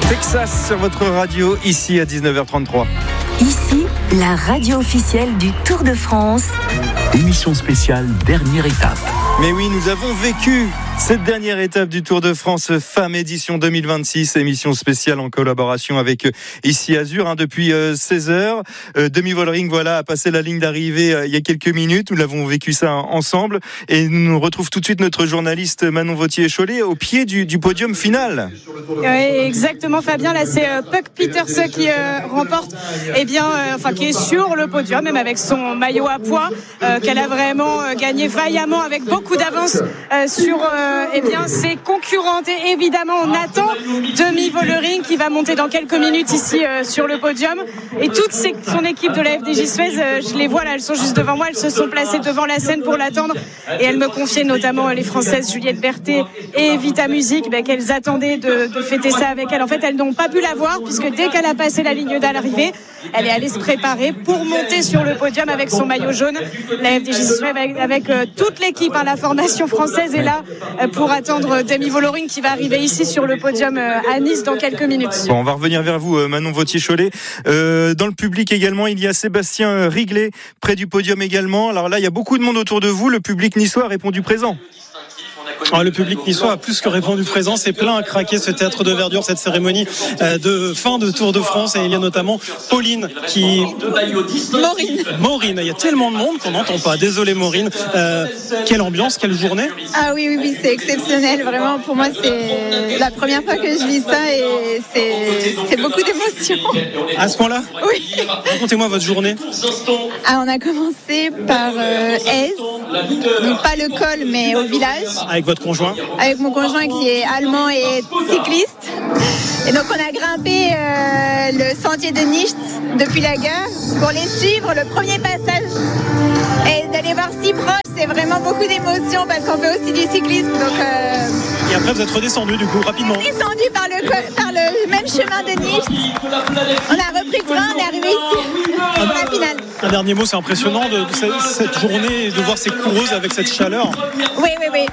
Texas sur votre radio, ici à 19h33. Ici, la radio officielle du Tour de France. Émission spéciale, dernière étape. Mais oui, nous avons vécu cette dernière étape du Tour de France Femmes édition 2026, émission spéciale en collaboration avec Ici Azur depuis 16h. Demi Vollering a passé la ligne d'arrivée il y a quelques minutes. Nous l'avons vécu ça ensemble et nous retrouve tout de suite notre journaliste Manon Vauthier-Cholet au pied du podium final. Oui, exactement Fabien, là c'est Puck Peters qui remporte, qui est sur le podium, même avec son maillot à pois qu'elle a vraiment gagné vaillamment avec beaucoup d'avance sur ses concurrentes. Et évidemment on attend Demi Vollering qui va monter dans quelques minutes ici sur le podium, et toute son équipe de la FDJ Suez, je les vois là, elles sont juste devant moi, elles se sont placées devant la scène pour l'attendre, et elles me confiaient notamment les Françaises Juliette Berthet et Vita Music qu'elles attendaient de fêter ça avec elle. En fait, elles n'ont pas pu la voir puisque dès qu'elle a passé la ligne d'arrivée, elle est allée se préparer pour monter sur le podium avec son maillot jaune. La FDJ Suez avec toute l'équipe, la formation française est là pour attendre Demi Vollering qui va arriver ici sur le podium à Nice dans quelques minutes. Bon, on va revenir vers vous Manon Vauthier-Cholet. Dans le public également, il y a Sébastien Riglet près du podium également. Alors là, il y a beaucoup de monde autour de vous. Le public niçois a répondu présent. Le public niçois a plus que répondu présent, c'est plein à craquer ce théâtre de verdure, cette cérémonie de fin de Tour de France, et il y a notamment Pauline Maureen, il y a tellement de monde qu'on n'entend pas, désolé Maureen. Quelle ambiance, quelle journée. Ah oui, c'est exceptionnel, vraiment pour moi c'est la première fois que je vis ça et c'est beaucoup d'émotions. À ce point-là? Oui. Racontez-moi votre journée. On a commencé par Aise, donc pas le col mais au village. Avec votre conjoint? Avec mon conjoint qui est allemand et cycliste. Et donc on a grimpé le sentier de Nicht depuis la gare pour les suivre, le premier passage. Et d'aller voir si proche, c'est vraiment beaucoup d'émotions parce qu'on fait aussi du cyclisme. Et après vous êtes redescendu du coup rapidement? Descendu par le même chemin de Nicht. On a repris le train, on est arrivé ici pour la finale. Un dernier mot, c'est impressionnant de cette journée, de voir ces coureuses avec cette chaleur. Oui.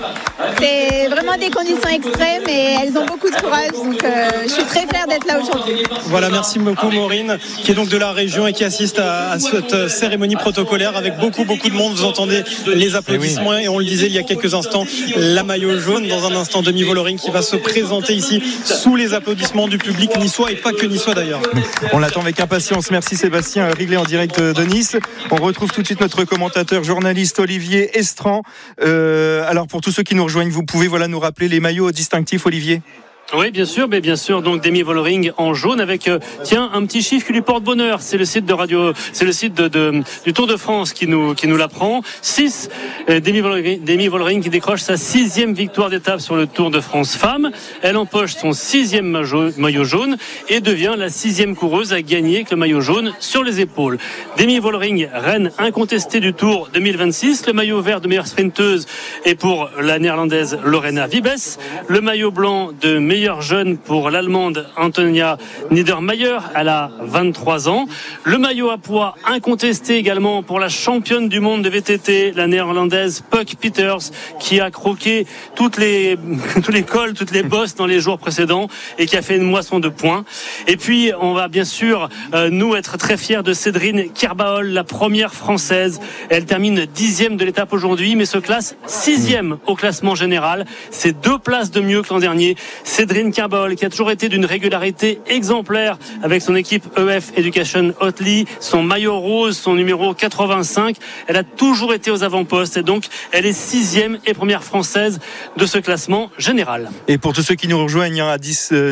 C'est vraiment des conditions extrêmes et elles ont beaucoup de courage. Donc je suis très fière d'être là aujourd'hui. Voilà, merci beaucoup Maureen, qui est donc de la région et qui assiste à cette cérémonie protocolaire avec beaucoup de monde. Vous entendez les applaudissements et on le disait il y a quelques instants, la maillot jaune. Dans un instant, Demi Vollering qui va se présenter ici sous les applaudissements du public niçois et pas que niçois d'ailleurs. On l'attend avec impatience. Merci Sébastien Riglet en direct de Nice. On retrouve tout de suite notre commentateur journaliste Olivier Estran. Alors pour tous ceux qui nous rejoignent, vous pouvez nous rappeler les maillots distinctifs, Olivier? Oui, bien sûr, donc Demi Vollering en jaune avec un petit chiffre qui lui porte bonheur. C'est le site de radio, c'est le site du Tour de France qui nous l'apprend. 6, Demi Vollering qui décroche sa 6e victoire d'étape sur le Tour de France Femmes. Elle empoche son 6e maillot jaune et devient la 6e coureuse à gagner avec le maillot jaune sur les épaules. Demi Vollering, reine incontestée du Tour 2026. Le maillot vert de meilleure sprinteuse est pour la néerlandaise Lorena Wiebes. Le maillot blanc de meilleure jeune pour l'Allemande Antonia Niedermayer, elle a 23 ans. Le maillot à pois incontesté également pour la championne du monde de VTT, la néerlandaise Puck Peters, qui a croqué tous les cols, toutes les bosses dans les jours précédents et qui a fait une moisson de points. Et puis on va bien sûr nous être très fiers de Cédrine Kerbaol, la première française. Elle termine 10e de l'étape aujourd'hui, mais se classe 6e au classement général. C'est 2 places de mieux que l'an dernier. Cédrine Kerbaol, qui a toujours été d'une régularité exemplaire avec son équipe EF Education Oatly, son maillot rose, son numéro 85. Elle a toujours été aux avant-postes et donc elle est 6e et première française de ce classement général. Et pour tous ceux qui nous rejoignent à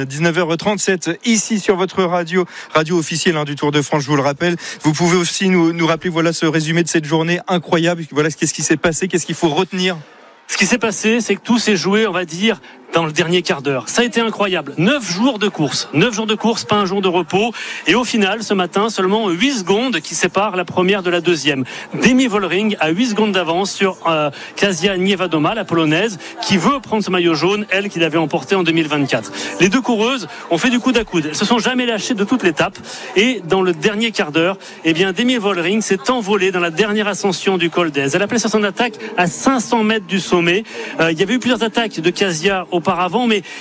19h37 ici sur votre radio officielle du Tour de France, je vous le rappelle, vous pouvez aussi nous rappeler ce résumé de cette journée incroyable. Qu'est-ce qui s'est passé, qu'est-ce qu'il faut retenir? Ce qui s'est passé, c'est que tout s'est joué, on va dire, dans le dernier quart d'heure. Ça a été incroyable. 9 jours de course, pas un jour de repos. Et au final, ce matin, seulement 8 secondes qui séparent la première de la deuxième. Demi Vollering a 8 secondes d'avance sur Kasia Niewiadoma, la polonaise, qui veut prendre ce maillot jaune, elle qui l'avait emporté en 2024. Les deux coureuses ont fait du coude à coude. Elles se sont jamais lâchées de toute l'étape. Et dans le dernier quart d'heure, Demi Vollering s'est envolée dans la dernière ascension du col d'Aise. Elle a placé son attaque à 500 mètres du sommet. Il y avait eu plusieurs attaques de Kasia auparavant, mais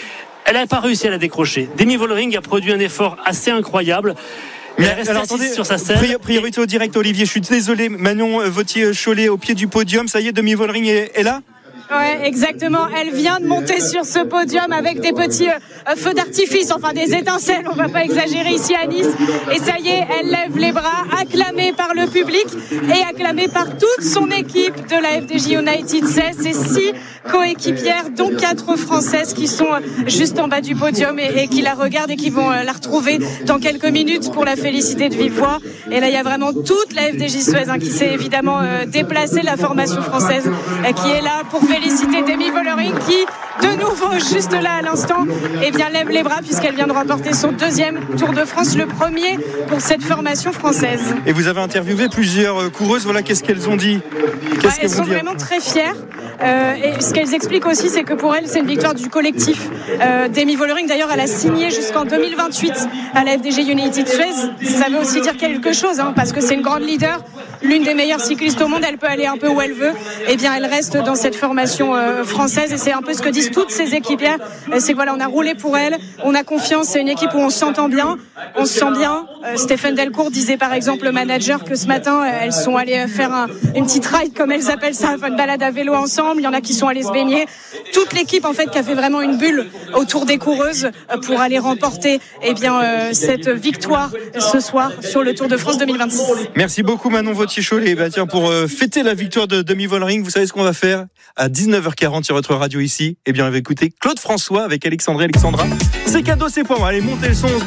Elle n'a pas réussi à la décrocher. Demi Vollering a produit un effort assez incroyable. Mais elle reste assise sur sa selle. Priorité au direct, Olivier. Je suis désolé, Manon Vauthier-Cholet au pied du podium. Ça y est, Demi Vollering est là. Ouais, exactement. Elle vient de monter sur ce podium avec des petits feux d'artifice, enfin des étincelles, on va pas exagérer ici à Nice. Et ça y est, elle lève les bras, acclamée par le public et acclamée par toute son équipe de la FDJ United 16. C'est 6 coéquipières, dont 4 Françaises qui sont juste en bas du podium et qui la regardent et qui vont la retrouver dans quelques minutes pour la féliciter de vive voix. Et là, il y a vraiment toute la FDJ Suez qui s'est évidemment déplacée, la formation française qui est là pour féliciter Demi Vollering qui, de nouveau, juste là à l'instant, lève les bras puisqu'elle vient de remporter son 2e Tour de France, le premier pour cette formation française. Et vous avez interviewé plusieurs coureuses, voilà, qu'est-ce qu'elles ont dit? Elles sont vraiment très fières. Et ce qu'elles expliquent aussi, c'est que pour elles, c'est une victoire du collectif. Demi Vollering, d'ailleurs, elle a signé jusqu'en 2028 à la FDJ United Suez. Ça veut aussi dire quelque chose, parce que c'est une grande leader, l'une des meilleures cyclistes au monde. Elle peut aller un peu où elle veut. Elle reste dans cette formation française. Et c'est un peu ce que disent toutes ses équipières. C'est que voilà, on a roulé pour elle, on a confiance. C'est une équipe où on s'entend bien, on se sent bien. Stéphane Delcourt disait par exemple, le manager, que ce matin, elles sont allées faire une petite ride, comme elles appellent ça, une balade à vélo ensemble. Il y en a qui sont allés se baigner. Toute l'équipe en fait qui a fait vraiment une bulle autour des coureuses pour aller remporter cette victoire ce soir sur le Tour de France 2026. Merci beaucoup Manon Vauthier-Cholet. Pour fêter la victoire de Demi Vollering, vous savez ce qu'on va faire à 19h40 sur votre radio ici. On va écouter Claude François avec Alexandra. C'est cadeau, c'est pour moi. Allez, montez le son.